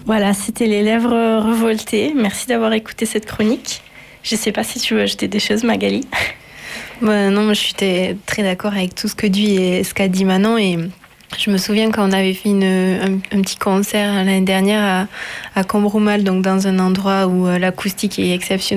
Voilà, c'était Les Lèvres Revoltées. Merci d'avoir écouté cette chronique. Je ne sais pas si tu veux ajouter des choses, Magali. Non, moi, je suis très d'accord avec tout ce que dit et ce qu'a dit Manon. Et je me souviens quand on avait fait un petit concert l'année dernière à Combroumal, donc dans un endroit où l'acoustique est exceptionnelle.